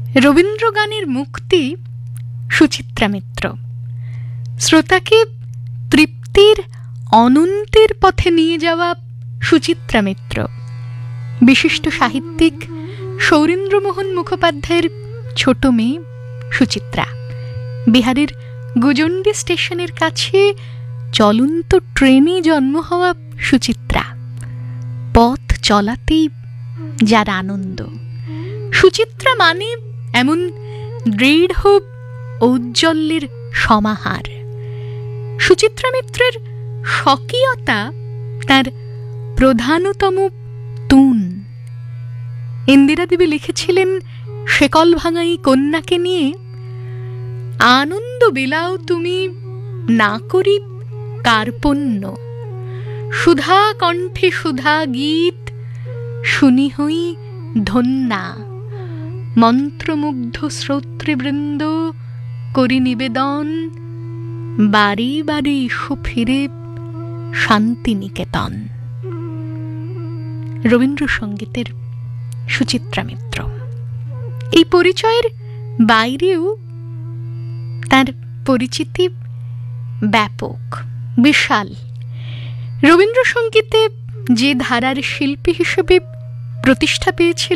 রবীন্দ্র গানের মুক্তি সুচিত্রা মিত্র, শ্রোতাকে তৃপ্তির অনন্তের পথে নিয়ে যাওয়া সুচিত্রা মিত্র, বিশিষ্ট সাহিত্যিক সৌরীন্দ্রমোহন মুখোপাধ্যায়ের ছোট মেয়ে সুচিত্রা, বিহারের গুজন্ডি স্টেশনের কাছে চলন্ত ট্রেনে জন্ম হওয়া সুচিত্রা, পথ চলাতেই যার আনন্দ। সুচিত্রা মানে এমন দৃঢ় ঔজ্জ্বল্যের সমাহার। সুচিত্রা মিত্রের স্বকীয়তা তার প্রধানতম তুন। ইন্দিরা দেবী লিখেছিলেন শেকল ভাঙাই কন্যাকে নিয়ে, আনন্দ বিলাও তুমি না করি কার্পণ্য, সুধা কণ্ঠে সুধা গীত শুনি হই ধন্যা, মন্ত্রমুগ্ধ শ্রোতৃবৃন্দ করি নিবেদন, বাড়ি বাড়ি সুফিরে শান্তিনিকেতন। রবীন্দ্রসঙ্গীতের সুচিত্রা মিত্র। এই পরিচয়ের বাইরেও তার পরিচিতি ব্যাপক, বিশাল। রবীন্দ্রসঙ্গীতে যে ধারার শিল্পী হিসেবে প্রতিষ্ঠা পেয়েছিল